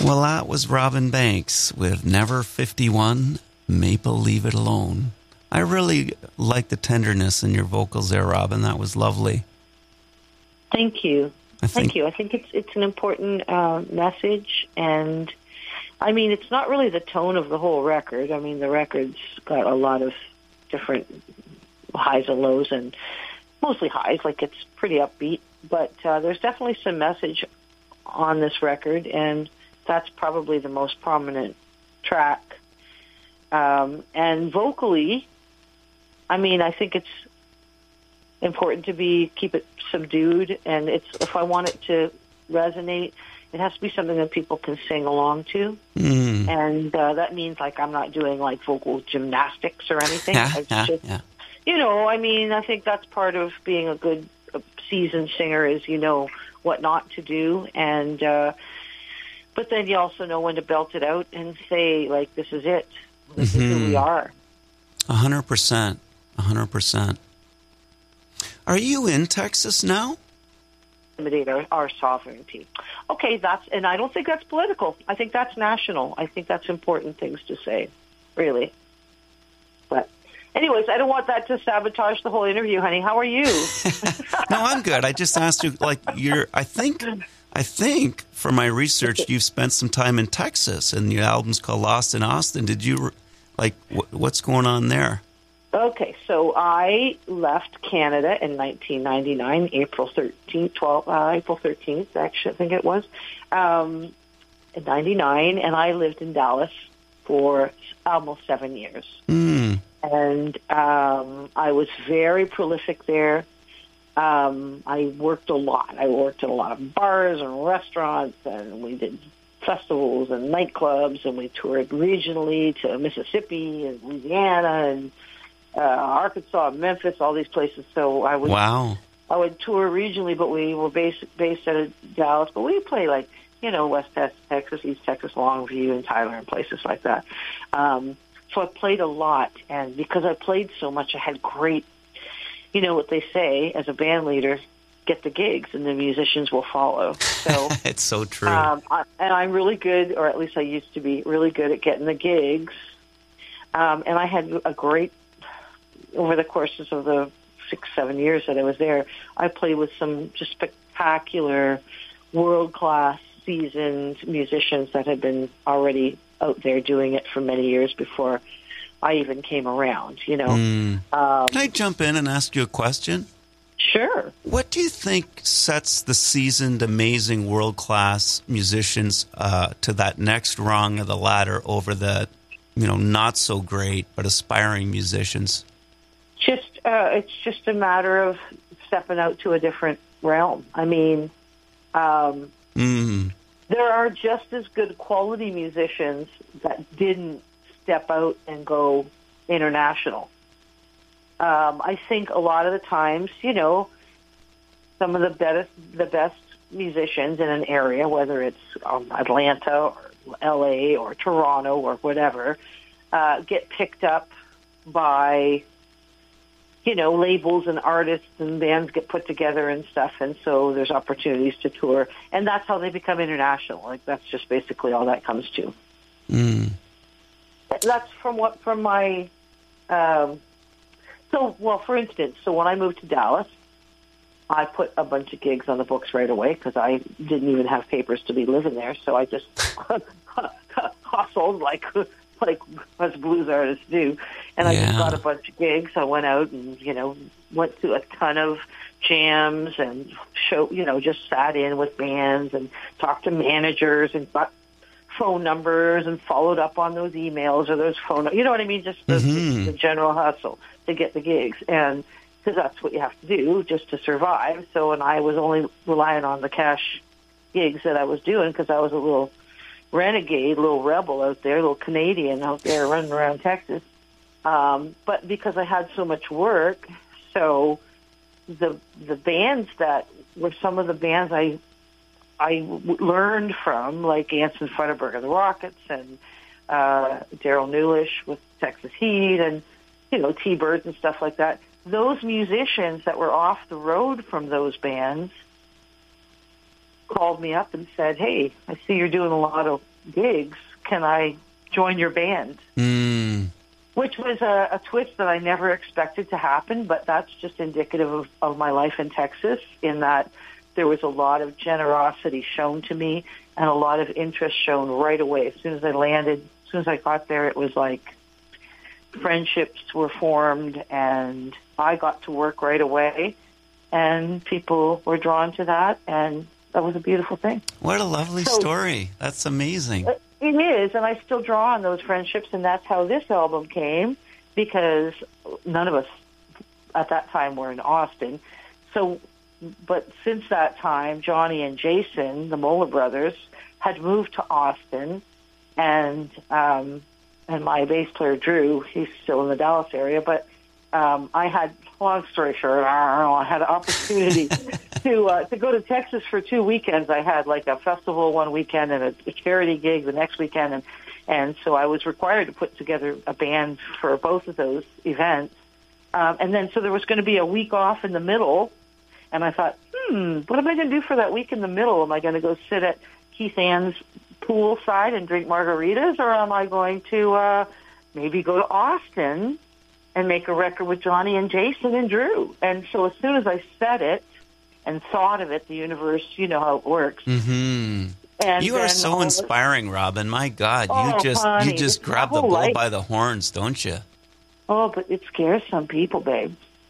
Well, that was Robin Banks with Never 51, Maple Leave It Alone. I really like the tenderness in your vocals there, Robin. That was lovely. Thank you. Thank you. I think it's an important message, and I mean, it's not really the tone of the whole record. I mean, the record's got a lot of different highs and lows, and mostly highs, like it's pretty upbeat, but there's definitely some message on this record, and that's probably the most prominent track. And vocally, I mean, I think it's important to keep it subdued, and if I want it to resonate, it has to be something that people can sing along to. And that means, like, I'm not doing, like, vocal gymnastics or anything. It's just, you know, I mean, I think that's part of being a good seasoned singer is, you know, what not to do. And but then you also know when to belt it out and say, like, this is it. This is who we are. 100%. 100%. Are you in Texas now? Our sovereignty. Okay, and I don't think that's political. I think that's national. I think that's important things to say, really. But anyways, I don't want that to sabotage the whole interview, honey. How are you? No, I'm good. I just asked you, like, I think for my research, you've spent some time in Texas, and your album's called Lost in Austin. Did you, like, what's going on there? Okay, so I left Canada in 1999, April 13th, actually, I think it was, in 99, and I lived in Dallas for almost 7 years. And I was very prolific there. I worked a lot. I worked at a lot of bars and restaurants, and we did festivals and nightclubs, and we toured regionally to Mississippi and Louisiana and Arkansas, Memphis, all these places. So I would tour regionally, but we were based out of Dallas. But we play, like, you know, West Texas, East Texas, Longview, and Tyler, and places like that. So I played a lot, and because I played so much, I had great, you know what they say as a band leader, get the gigs, and the musicians will follow. So it's so true. And I'm really good, or at least I used to be really good at getting the gigs. And I had a great, over the courses of the 6-7 years that I was there, I played with some just spectacular, world-class, seasoned musicians that had been already out there doing it for many years before I even came around, you know. Can I jump in and ask you a question? Sure. What do you think sets the seasoned, amazing, world-class musicians to that next rung of the ladder over the, you know, not so great but aspiring musicians? It's just a matter of stepping out to a different realm. I mean, there are just as good quality musicians that didn't step out and go international. I think a lot of the times, you know, some of the best musicians in an area, whether it's Atlanta or LA or Toronto or whatever, get picked up by, you know, labels and artists, and bands get put together and stuff, and so there's opportunities to tour, and that's how they become international. Like, that's just basically all that comes to. That's from my. For instance, when I moved to Dallas, I put a bunch of gigs on the books right away because I didn't even have papers to be living there, so I just hustled like us blues artists do. And I just got a bunch of gigs. I went out and, you know, went to a ton of jams and just sat in with bands and talked to managers and got phone numbers and followed up on those emails or those you know what I mean? Just the general hustle to get the gigs. And because that's what you have to do just to survive. So, and I was only relying on the cash gigs that I was doing because I was a little renegade, little rebel out there, little Canadian out there running around Texas. But because I had so much work, so the bands that were some of the bands I learned from, like Anson Funderburg and the Rockets and Daryl Newlish with Texas Heat and, you know, T-Birds and stuff like that. Those musicians that were off the road from those bands called me up and said, "Hey, I see you're doing a lot of gigs. Can I join your band? Which was a twist that I never expected to happen, but that's just indicative of my life in Texas, in that there was a lot of generosity shown to me and a lot of interest shown right away. As soon as I landed, as soon as I got there, it was like friendships were formed, and I got to work right away, and people were drawn to that, and that was a beautiful thing. What a lovely story. That's amazing. It is, and I still draw on those friendships, and that's how this album came, because none of us at that time were in Austin. So, but since that time, Johnny and Jason, the Moeller brothers, had moved to Austin, and my bass player Drew, he's still in the Dallas area, but I had, long story short, I had an opportunity to go to Texas for 2 weekends. I had like a festival one weekend and a charity gig the next weekend, and so I was required to put together a band for both of those events. And then so there was going to be a week off in the middle, and I thought, what am I going to do for that week in the middle? Am I going to go sit at Keith Ann's poolside and drink margaritas, or am I going to maybe go to Austin and make a record with Johnny and Jason and Drew? And so as soon as I said it and thought of it, the universe, you know how it works. Mm-hmm. And you are so inspiring, Robin. My God, honey, you just grab the bull by the horns, don't you? Oh, but it scares some people, babe.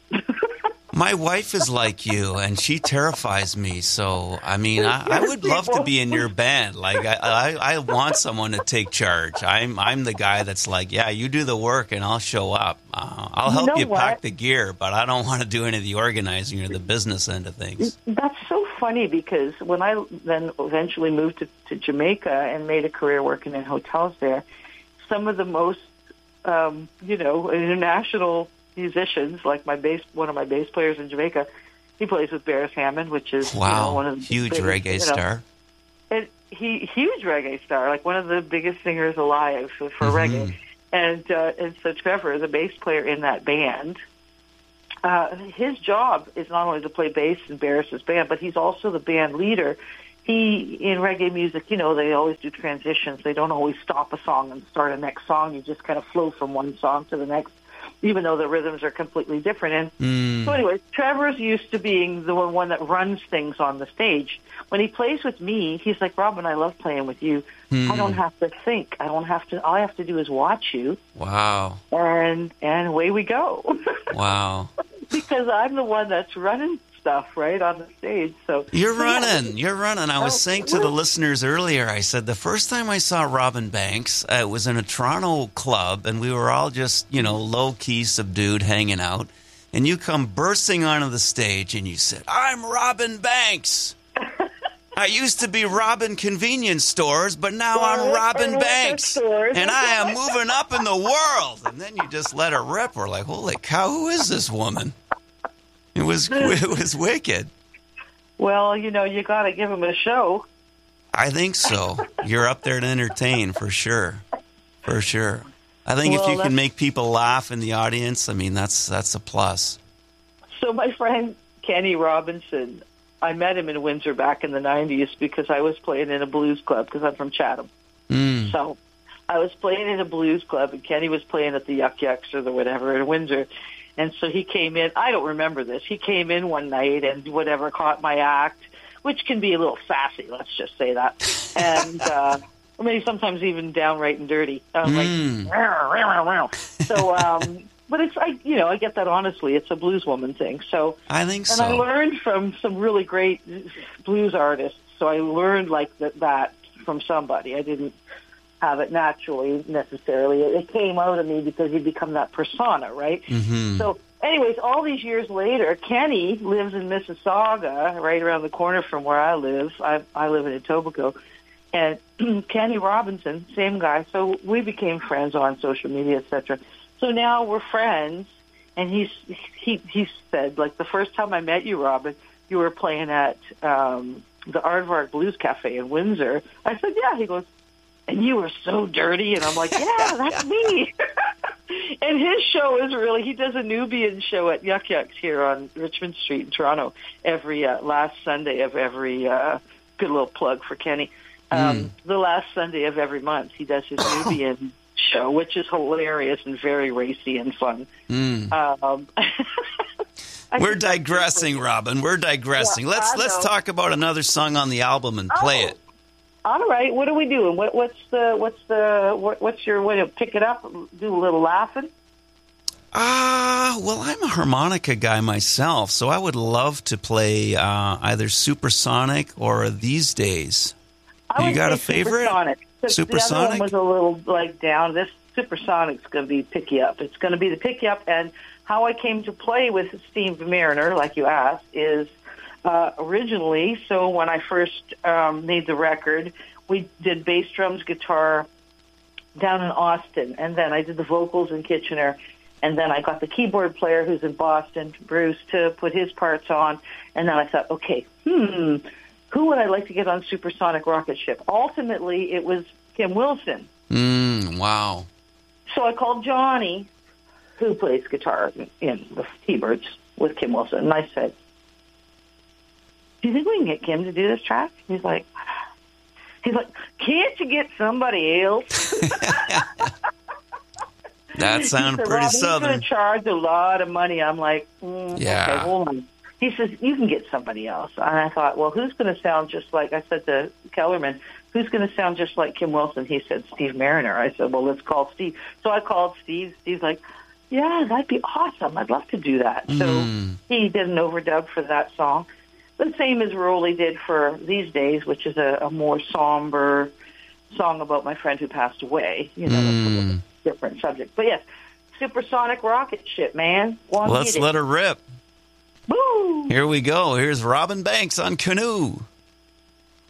My wife is like you, and she terrifies me. So, I mean, I would love to be in your band. Like, I want someone to take charge. I'm the guy that's like, yeah, you do the work, and I'll show up. I'll help you pack the gear, but I don't want to do any of the organizing or the business end of things. That's so funny, because when I then eventually moved to Jamaica and made a career working in hotels there, some of the most, international musicians, like one of my bass players in Jamaica, he plays with Beres Hammond, which is one of the huge reggae star. And huge reggae star, like one of the biggest singers alive for reggae. And so Trevor, the bass player in that band, his job is not only to play bass in Beres' band, but he's also the band leader. In reggae music, they always do transitions. They don't always stop a song and start a next song. You just kind of flow from one song to the next, even though the rhythms are completely different. And so anyways, Trevor's used to being the one that runs things on the stage. When he plays with me, he's like, Robin, I love playing with you. I don't have to think. All I have to do is watch you. Wow. And away we go. Wow. Because I'm the one that's running stuff right on the stage. So You're running. I was saying to the listeners earlier, I said the first time I saw Robin Banks, it was in a Toronto club, and we were all just, low-key, subdued, hanging out. And you come bursting onto the stage, and you said, I'm Robin Banks. I used to be Robin Convenience Stores, but now I'm Robin Banks. And I am moving up in the world. And then you just let her rip. We're like, holy cow, who is this woman? It was wicked. Well, you got to give him a show. I think so. You're up there to entertain, for sure. For sure. I think if you can make people laugh in the audience, I mean, that's a plus. So my friend Kenny Robinson, I met him in Windsor back in the 90s because I was playing in a blues club, because I'm from Chatham. So I was playing in a blues club, and Kenny was playing at the Yuck Yucks or the whatever in Windsor. And so he came in. I don't remember this. He came in one night and caught my act, which can be a little sassy, let's just say that. And or maybe sometimes even downright and dirty. So, but it's, I get that honestly. It's a blues woman thing. So I think so. And I learned from some really great blues artists. So I learned like that from somebody. I didn't have it naturally necessarily. It came out of me because you become that persona, right? So anyways, all these years later, Kenny lives in Mississauga, right around the corner from where I live. I live in Etobicoke. And Kenny Robinson, same guy. So we became friends on social media, etc. So now we're friends. And he said, like, the first time I met you, Robin, you were playing at the Aardvark Blues Cafe in Windsor. I said, yeah. He goes, and you were so dirty. And I'm like, yeah, that's me. And his show is really, he does a Nubian show at Yuck Yucks here on Richmond Street in Toronto every last Sunday of every, good little plug for Kenny. The last Sunday of every month, he does his Nubian show, which is hilarious and very racy and fun. We're digressing, Robin. We're digressing. Yeah, Let's talk about another song on the album and play it. All right, what are we doing? What's your pick it up? Do a little laughing. Well, I'm a harmonica guy myself, so I would love to play either Supersonic or These Days. You got a favorite? Supersonic. The other one was a little down. This Supersonic's going to be pick you up. It's going to be the pick you up. And how I came to play with Steve Mariner, like you asked, is originally. So when I first made the record, we did bass, drums, guitar down in Austin, and then I did the vocals in Kitchener. And then I got the keyboard player who's in Boston, Bruce, to put his parts on. And then I thought, okay, who would I like to get on Supersonic Rocket Ship? Ultimately, it was Kim Wilson. Wow. So I called Johnny, who plays guitar in the T-Birds with Kim Wilson. And I said, do you think we can get Kim to do this track? He's like, can't you get somebody else? That sounded pretty southern. He's going to charge a lot of money. I'm like, yeah. Okay, hold on. He says, you can get somebody else. And I thought, well, who's going to sound just like, I said to Kellerman, who's going to sound just like Kim Wilson? He said, Steve Mariner. I said, well, let's call Steve. So I called Steve. Steve's like, yeah, that'd be awesome. I'd love to do that. So he did an overdub for that song. The same as Rolly did for These Days, which is a more somber song about my friend who passed away. That's a different subject. But yes, Supersonic Rocket Ship, man. Let's let her rip. Woo! Here we go. Here's Robin Banks on Canoe.